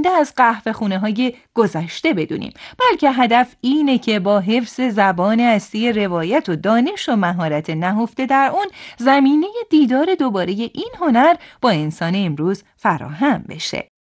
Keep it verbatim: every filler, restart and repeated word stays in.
مانده از قهوه خونه های گذشته بدونیم، بلکه هدف اینه که با حفظ زبان اصلی روایت و دانش و مهارت نهفته در اون زمینه دیدار دوباره این هنر با انسان امروز فراهم بشه.